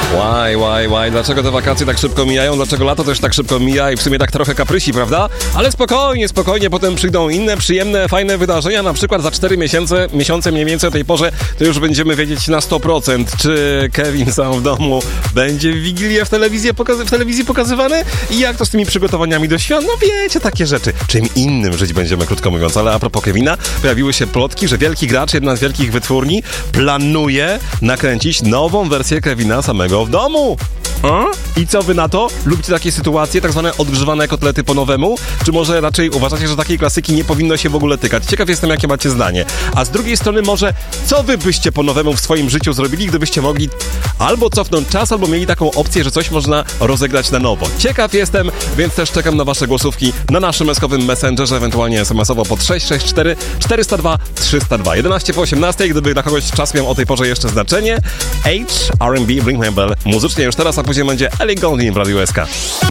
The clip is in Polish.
Why? Dlaczego te wakacje tak szybko mijają? Dlaczego lato też tak szybko mija i w sumie tak trochę kaprysi, prawda? Ale spokojnie, potem przyjdą inne, przyjemne, fajne wydarzenia, na przykład za 4 miesiące mniej więcej o tej porze, to już będziemy wiedzieć na 100%, czy Kevin sam w domu będzie w Wigilię w telewizji pokazywany i jak to z tymi przygotowaniami do świąt? No wiecie, takie rzeczy. Czym innym żyć będziemy, krótko mówiąc. Ale a propos Kevina, pojawiły się plotki, że wielki gracz, jedna z wielkich wytwórni, planuje nakręcić nową wersję Kevina samego w domu. I co wy na to? Lubicie takie sytuacje, tak zwane odgrzewane kotlety po nowemu? Czy może raczej uważacie, że takiej klasyki nie powinno się w ogóle tykać? Ciekaw jestem, jakie macie zdanie. A z drugiej strony może, co wy byście po nowemu w swoim życiu zrobili, gdybyście mogli albo cofnąć czas, albo mieli taką opcję, że coś można rozegrać na nowo? Ciekaw jestem, więc też czekam na wasze głosówki na naszym eskowym messengerze, ewentualnie SMS-owo pod 664 402 302. 11 po 18, gdyby dla kogoś czas miał o tej porze jeszcze znaczenie. R&B, Ring My Bell, muzycznie już teraz, a później będzie Ellie Goulding w Radiu SK.